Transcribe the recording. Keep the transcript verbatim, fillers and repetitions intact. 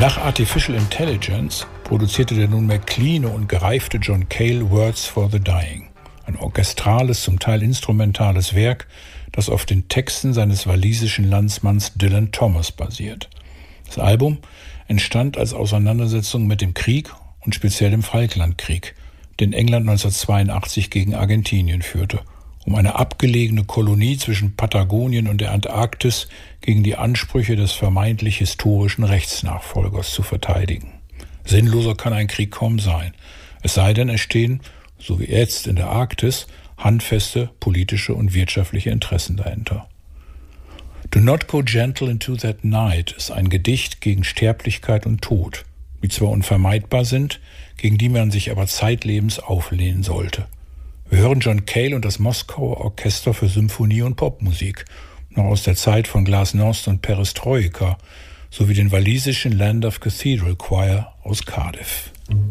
Nach Artificial Intelligence produzierte der nunmehr cleane und gereifte John Cale Words for the Dying. Ein orchestrales, zum Teil instrumentales Werk, das auf den Texten seines walisischen Landsmanns Dylan Thomas basiert. Das Album entstand als Auseinandersetzung mit dem Krieg und speziell dem Falklandkrieg, den England neunzehnhundertzweiundachtzig gegen Argentinien führte, um eine abgelegene Kolonie zwischen Patagonien und der Antarktis gegen die Ansprüche des vermeintlich historischen Rechtsnachfolgers zu verteidigen. Sinnloser kann ein Krieg kaum sein, es sei denn, es stehen, so wie jetzt in der Arktis, handfeste politische und wirtschaftliche Interessen dahinter. Do Not Go Gentle Into That Night ist ein Gedicht gegen Sterblichkeit und Tod, die zwar unvermeidbar sind, gegen die man sich aber zeitlebens auflehnen sollte. Wir hören John Cale und das Moskauer Orchester für Symphonie und Popmusik, noch aus der Zeit von Glasnost und Perestroika, sowie den walisischen Llandaff Cathedral Choir aus Cardiff.